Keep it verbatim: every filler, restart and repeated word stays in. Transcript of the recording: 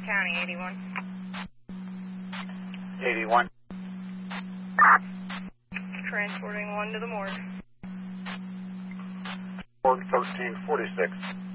County, eighty-one. eighty-one. Transporting one to the morgue. Morgue thirteen forty-six.